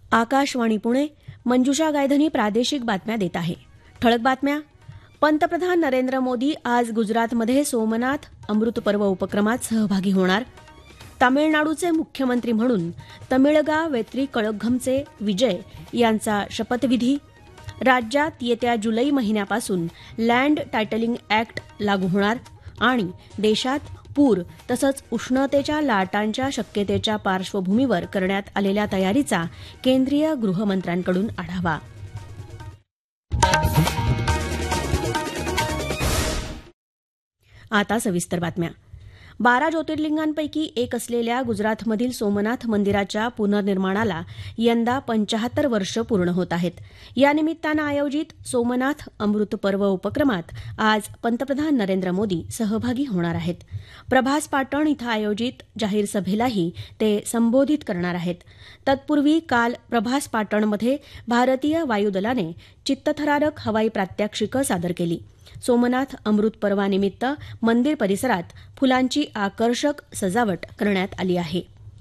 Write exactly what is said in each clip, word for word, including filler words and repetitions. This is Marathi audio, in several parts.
आकाशवाणी पुणे. मंजुषा गायधनी प्रादेशिक बातम्या देत आहे. ठळक बातम्या. पंतप्रधान नरेंद्र मोदी आज गुजरातमध्ये सोमनाथ अमृत पर्व उपक्रमात सहभागी होणार. तामिळनाडूचे मुख्यमंत्री म्हणून तमिळगा वेत्री कळघमचे विजय यांचा शपथविधी. राज्यात येत्या जुलै महिन्यापासून लँड टायटलिंग ऍक्ट लागू होणार. आणि देशात पूर तसंच उष्णतेच्या लाटांच्या शक्यतेच्या पार्श्वभूमीवर करण्यात आलेल्या तयारीचा केंद्रीय गृहमंत्र्यांकडून आढावा. आता सविस्तर बातम्या. बारा ज्योतिर्लिंगांपैकी एक असलेल्या गुजरातमधील सोमनाथ मंदिराच्या पुनर्निर्माणाला यंदा पंचाहत्तर वर्ष पूर्ण होत आहेत. या निमित्तानं आयोजित सोमनाथ अमृत पर्व उपक्रमात आज पंतप्रधान नरेंद्र मोदी सहभागी होणार आहेत. प्रभास पाटण इथं आयोजित जाहीर सभेलाही ते संबोधित करणार आहेत. तत्पूर्वी काल प्रभास पाटणमध्ये भारतीय वायुदलाने चित्तथरारक हवाई प्रात्यक्षिकं सादर केली. सोमनाथ अमृत पर्वानिमित्त मंदिर परिसरात फुलांची आकर्षक सजावट करण्यात आली आहे.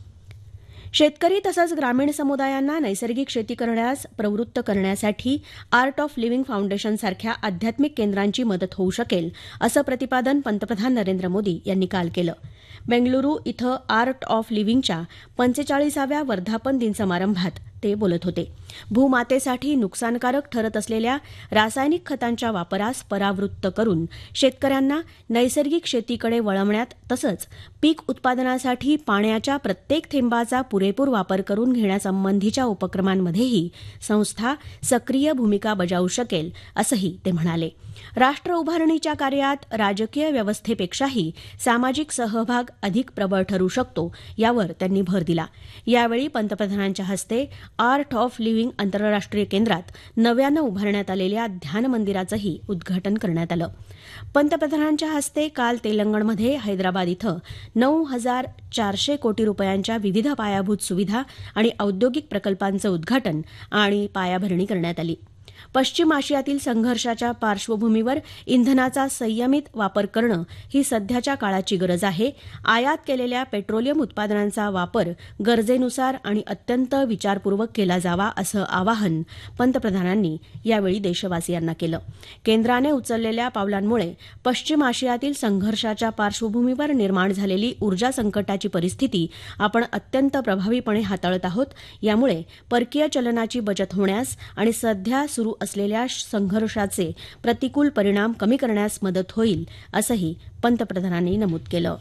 शेतकरी तसंच ग्रामीण समुदायांना नैसर्गिक शेती करण्यास प्रवृत्त करण्यासाठी आर्ट ऑफ लिव्हिंग फाउंडेशनसारख्या आध्यात्मिक केंद्रांची मदत होऊ शकेल असं प्रतिपादन पंतप्रधान नरेंद्र मोदी यांनी काल केलं. बेंगळुरू इथं आर्ट ऑफ लिव्हिंगच्या पंचेचाळीसाव्या वर्धापन दिन समारंभात ते बोलत होते. भूमातेसाठी नुकसानकारक ठरत असलेल्या रासायनिक खतांच्या वापरास परावृत्त करून शेतकऱ्यांना नैसर्गिक शेतीकडे वळवण्यात तसंच पीक उत्पादनासाठी पाण्याच्या प्रत्येक थेंबाचा पुरेपूर वापर करून घेण्यासंबंधीच्या उपक्रमांमध्येही संस्था सक्रिय भूमिका बजावू शकेल असंही ते म्हणाले. राष्ट्र उभारणीच्या कार्यात राजकीय व्यवस्थेपेक्षाही सामाजिक सहभाग अधिक प्रबळ ठरू शकतो यावर त्यांनी भर दिला. यावेळी पंतप्रधानांच्या हस्ते आर्ट ऑफ लिव्हिंग आंतरराष्ट्रीय केंद्रात नव्यानं उभारण्यात आलेल्या ध्यान मंदिराचंही उद्घाटन करण्यात आलं. पंतप्रधानांच्या हस्ते काल तेलंगणमध्ये हैदराबाद इथं नऊ हजार चारशे कोटी रुपयांच्या विविध पायाभूत सुविधा आणि औद्योगिक प्रकल्पांचं उद्घाटन आणि पायाभरणी करण्यात आली. पश्चिम आशियातील संघर्षाच्या पार्श्वभूमीवर इंधनाचा संयमित वापर करणं ही सध्याच्या काळाची गरज आहे. आयात केलेल्या पेट्रोलियम उत्पादनांचा वापर गरजेनुसार आणि अत्यंत विचारपूर्वक केला जावा असं आवाहन पंतप्रधानांनी यावेळी देशवासियांना केलं. केंद्राने उचललेल्या पावलांमुळे पश्चिम आशियातील संघर्षाच्या पार्श्वभूमीवर निर्माण झालेली ऊर्जा संकटाची परिस्थिती आपण अत्यंत प्रभावीपणे हाताळत आहोत. यामुळे परकीय चलनाची बचत होण्यास आणि सध्या सुरू असलेल्या संघर्षाचे प्रतिकूल परिणाम कमी करण्यास मदत होईल असंही पंतप्रधानांनी नमूद केलं.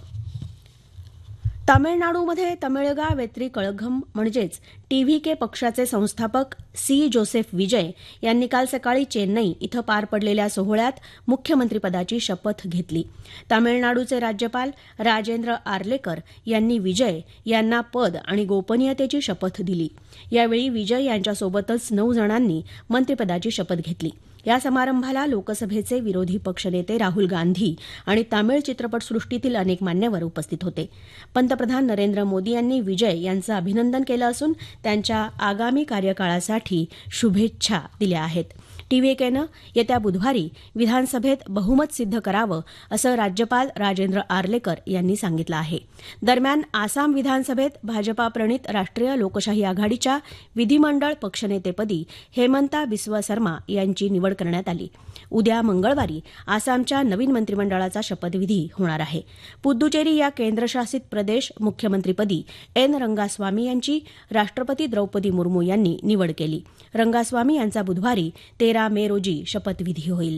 तामिळनाडूमध्ये तमिळगा वेत्री कळघम म्हणजेच टीव्हीके पक्षाचे संस्थापक सी जोसेफ विजय यांनी काल सकाळी चेन्नई इथं पार पडलेल्या सोहळ्यात मुख्यमंत्रीपदाची शपथ घेतली. तामिळनाडूचे राज्यपाल राजेंद्र आर्लेकर यांनी विजय यांना पद आणि गोपनीयतेची शपथ दिली. यावेळी विजय यांच्यासोबतच नऊ जणांनी मंत्रिपदाची शपथ घेतली. या समारंभाला लोकसभेचे विरोधी पक्षनेते राहुल गांधी आणि तामिळ चित्रपटसृष्टीतील अनेक मान्यवर उपस्थित होते. पंतप्रधान नरेंद्र मोदी यांनी विजय यांचं अभिनंदन केलं असून त्यांच्या आगामी कार्यकाळासाठी शुभेच्छा दिल्या आहेत. टीव्हीकेनं येत्या बुधवारी विधानसभेत बहुमत सिद्ध करावं असं राज्यपाल राजेंद्र आर्लेकर यांनी सांगितलं आहे. दरम्यान आसाम विधानसभेत भाजपा प्रणित राष्ट्रीय लोकशाही आघाडीच्या विधिमंडळ पक्षनेतेपदी हेमंता बिस्वा सर्मा यांची निवड करण्यात आली. उद्या मंगळवारी आसामच्या नवीन मंत्रिमंडळाचा शपथविधी होणार आहे. पुद्दुचेरी या केंद्रशासित प्रदेश मुख्यमंत्रीपदी एन रंगास्वामी यांची राष्ट्रपती द्रौपदी मुर्मू यांनी निवड केली. रंगास्वामी यांचा बुधवारी तेरा मे रोजी शपथविधी होईल.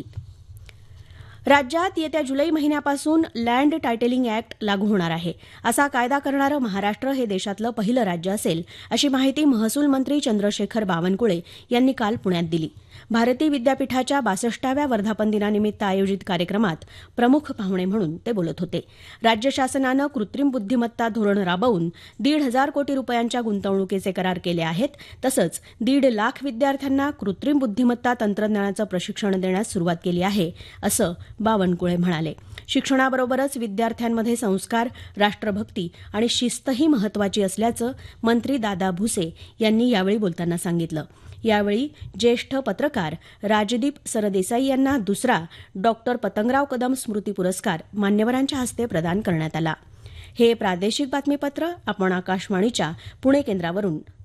राज्यात येत्या जुलै महिन्यापासून लँड टायटलिंग ऍक्ट लागू होणार आहे. असा कायदा करणारं महाराष्ट्र हे देशातलं पहिलं राज्य असेल अशी माहिती महसूल मंत्री चंद्रशेखर बावनकुळे यांनी काल पुण्यात दिली. भारती विद्यापीठाच्या बासष्टाव्या वर्धापन दिनानिमित्त आयोजित कार्यक्रमात प्रमुख पाहुणे म्हणून ते बोलत होते. राज्य शासनानं कृत्रिम बुद्धिमत्ता धोरण राबवून दीड हजार कोटी रुपयांच्या गुंतवणुकीचे करार केले आहेत. तसंच दीड लाख विद्यार्थ्यांना कृत्रिम बुद्धिमत्ता तंत्रज्ञानाचं प्रशिक्षण देण्यास सुरुवात केली आहे असं बावनकुळे म्हणाले. शिक्षणाबरोबरच विद्यार्थ्यांमध्ये संस्कार, राष्ट्रभक्ती आणि शिस्तही महत्वाची असल्याचं मंत्री दादा भुसे यांनी यावेळी बोलताना सांगितलं. यावेळी ज्येष्ठ पत्रकार राजदीप सरदेसाई यांना दुसरा डॉक्टर पतंगराव कदम स्मृती पुरस्कार मान्यवरांच्या हस्ते प्रदान करण्यात आला. हे प्रादेशिक बातमीपत्र आपण आकाशवाणीच्या पुणे केंद्रावरून